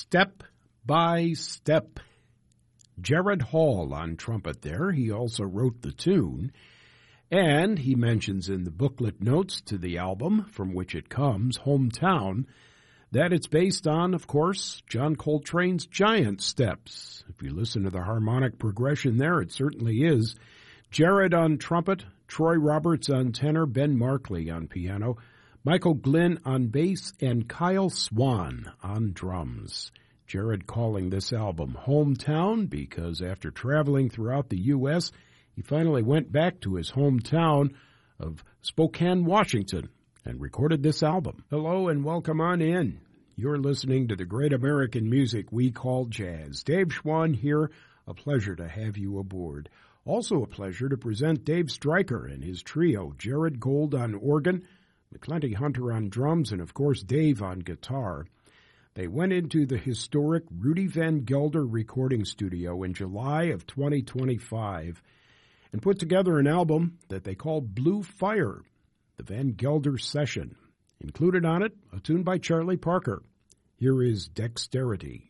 Step by Step. Jared Hall on trumpet there. He also wrote the tune. And he mentions in the booklet notes to the album from which it comes, Hometown, that it's based on, of course, John Coltrane's Giant Steps. If you listen to the harmonic progression there, it certainly is. Jared on trumpet, Troy Roberts on tenor, Ben Markley on piano, Michael Glynn on bass, and Kyle Swan on drums. Jared calling this album Hometown because after traveling throughout the U.S., he finally went back to his hometown of Spokane, Washington, and recorded this album. Hello and welcome on in. You're listening to the great American music we call jazz. Dave Schwann here. A pleasure to have you aboard. Also a pleasure to present Dave Stryker and his trio, Jared Gold on organ, McClenty Hunter on drums, and of course Dave on guitar. They went into the historic Rudy Van Gelder recording studio in July of 2025 and put together an album that they called Blue Fire, the Van Gelder Session. Included on it, a tune by Charlie Parker. Here is Dexterity.